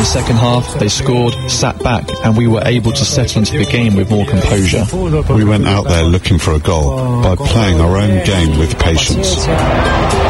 second half, they scored, sat back, and we were able to settle into the game with more composure. We went out there looking for a goal by playing our own game with patience.